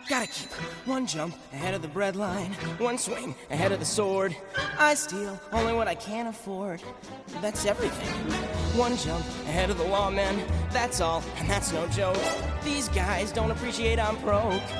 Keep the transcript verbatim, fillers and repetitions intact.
Gotta keep one jump ahead of the breadline, one swing ahead of the sword. I steal only what I can't afford. That's everything. One jump ahead of the lawmen, that's all, and that's no joke. These guys don't appreciate I'm broke.